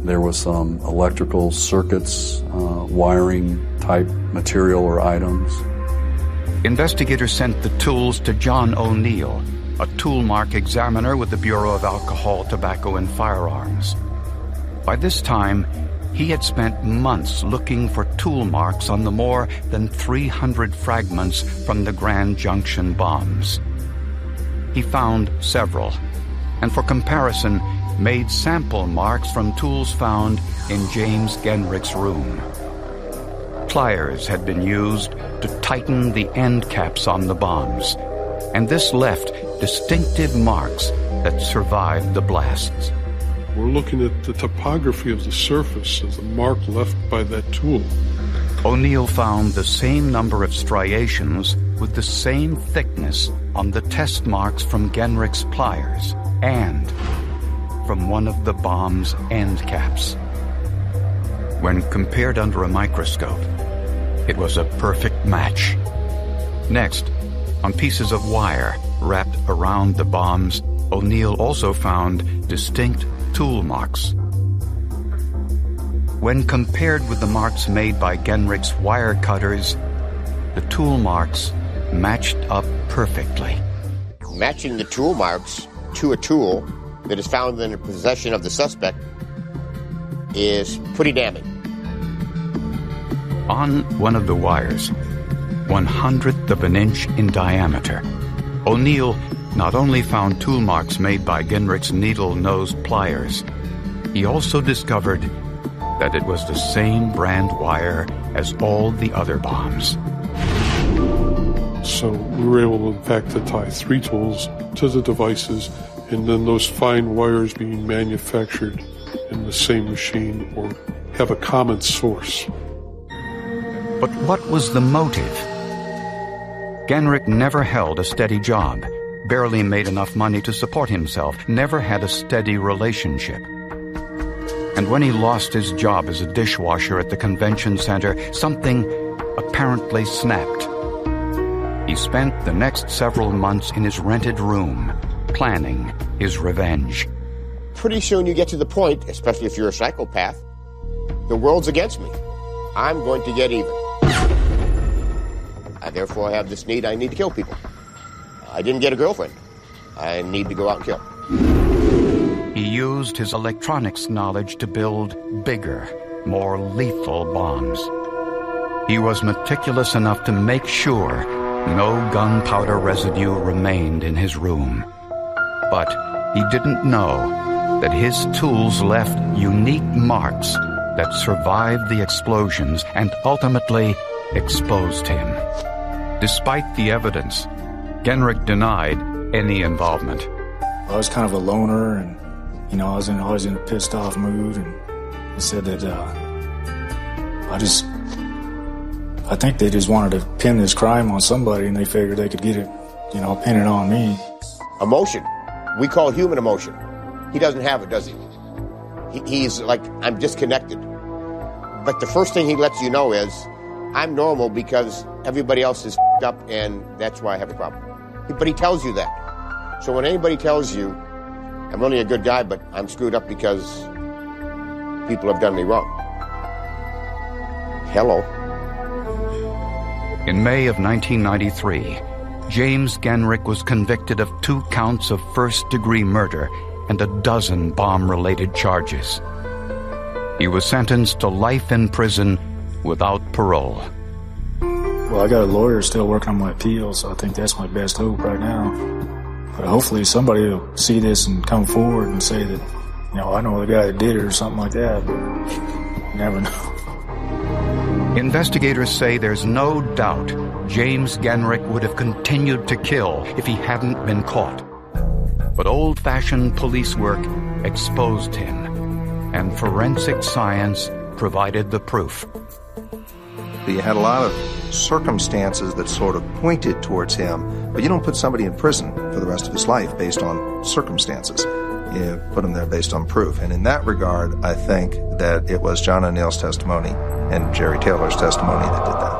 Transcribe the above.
There was some electrical circuits, wiring type material or items. Investigators sent the tools to John O'Neill, a tool mark examiner with the Bureau of Alcohol, Tobacco, and Firearms. By this time, he had spent months looking for tool marks on the more than 300 fragments from the Grand Junction bombs. He found several, and for comparison, made sample marks from tools found in James Genrich's room. Pliers had been used to tighten the end caps on the bombs, and this left distinctive marks that survived the blasts. We're looking at the topography of the surface of the mark left by that tool. O'Neill found the same number of striations with the same thickness on the test marks from Genrich's pliers and from one of the bomb's end caps. When compared under a microscope, it was a perfect match. Next, on pieces of wire wrapped around the bombs, O'Neill also found distinct tool marks. When compared with the marks made by Genrich's wire cutters, the tool marks matched up perfectly. Matching the tool marks to a tool that is found in the possession of the suspect is pretty damning. On one of the wires, 1/100th of an inch in diameter, O'Neill not only found tool marks made by Genrich's needle-nosed pliers, he also discovered that it was the same brand wire as all the other bombs. So we were able, in fact, to tie 3 tools to the devices, and then those fine wires being manufactured in the same machine or have a common source. But what was the motive? Genrich never held a steady job, barely made enough money to support himself, never had a steady relationship. And when he lost his job as a dishwasher at the convention center, something apparently snapped. He spent the next several months in his rented room, planning his revenge. Pretty soon you get to the point, especially if you're a psychopath, the world's against me. I'm going to get even. Therefore, I have this need. I need to kill people. I didn't get a girlfriend. I need to go out and kill. He used his electronics knowledge to build bigger, more lethal bombs. He was meticulous enough to make sure no gunpowder residue remained in his room. But he didn't know that his tools left unique marks that survived the explosions and ultimately exposed him. Despite the evidence, Genrich denied any involvement. I was kind of a loner, and I was always in a pissed off mood, and he said that I think they just wanted to pin this crime on somebody, and they figured they could get it, pin it on me. Emotion. We call human emotion. He doesn't have it, does he? He's like, I'm disconnected. But the first thing he lets you know is, I'm normal because everybody else is f***ed up, and that's why I have a problem. But he tells you that. So when anybody tells you, I'm only a good guy, but I'm screwed up because people have done me wrong. Hello. In May of 1993, James Genrich was convicted of 2 counts of first-degree murder and a dozen bomb-related charges. He was sentenced to life in prison without parole. Well, I got a lawyer still working on my appeal, so I think that's my best hope right now. But hopefully somebody will see this and come forward and say that, I know the guy that did it or something like that, but you never know. Investigators say there's no doubt James Genrich would have continued to kill if he hadn't been caught. But old-fashioned police work exposed him, and forensic science provided the proof. You had a lot of circumstances that sort of pointed towards him, but you don't put somebody in prison for the rest of his life based on circumstances. You put him there based on proof. And in that regard, I think that it was John O'Neill's testimony and Jerry Taylor's testimony that did that.